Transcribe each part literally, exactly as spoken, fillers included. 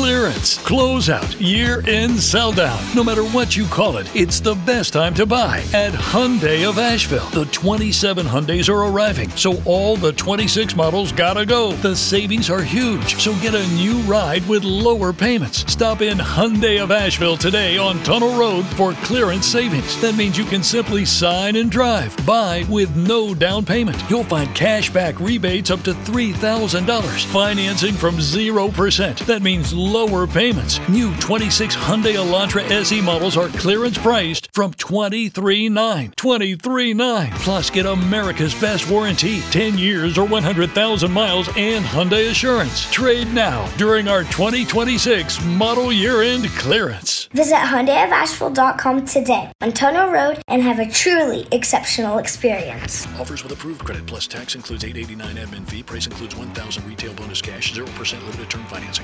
Clearance, closeout, year-end sell-down. No matter what you call it, it's the best time to buy at Hyundai of Asheville. The twenty-seven Hyundais are arriving, so all the twenty-six models gotta go. The savings are huge, so get a new ride with lower payments. Stop in Hyundai of Asheville today on Tunnel Road for clearance savings. That means you can simply sign and drive. Buy with no down payment. You'll find cash back rebates up to three thousand dollars. Financing from zero percent. That means lower payments. New twenty-six Hyundai Elantra S E models are clearance priced from twenty-three thousand nine hundred dollars. twenty-three thousand nine hundred dollars. Plus, get America's best warranty, ten years or one hundred thousand miles, and Hyundai Assurance. Trade now during our twenty twenty-six model year-end clearance. Visit Hyundai of Asheville dot com today on Tunnel Road and have a truly exceptional experience. Offers with approved credit plus tax includes eight dollars and eighty-nine cents admin fee. Price includes one thousand dollars retail bonus cash, zero percent limited term financing.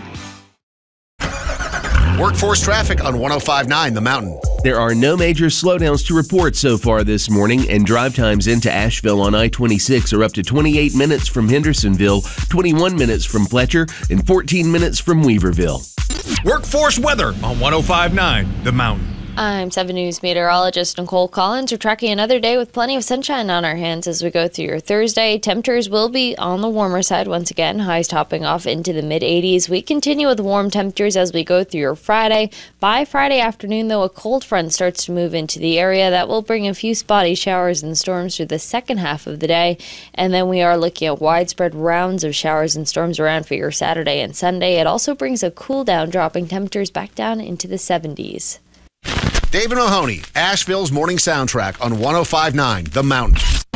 Workforce traffic on one oh five point nine The Mountain. There are no major slowdowns to report so far this morning, and drive times into Asheville on I twenty-six are up to twenty-eight minutes from Hendersonville, twenty-one minutes from Fletcher, and fourteen minutes from Weaverville. Workforce weather on one oh five point nine The Mountain. I'm seven News meteorologist Nicole Collins. We're tracking another day with plenty of sunshine on our hands as we go through your Thursday. Temperatures will be on the warmer side once again, highs topping off into the mid eighties. We continue with warm temperatures as we go through your Friday. By Friday afternoon, though, a cold front starts to move into the area. That will bring a few spotty showers and storms through the second half of the day. And then we are looking at widespread rounds of showers and storms around for your Saturday and Sunday. It also brings a cool down, dropping temperatures back down into the seventies. David Mahoney, Asheville's morning soundtrack on one oh five point nine The Mountain.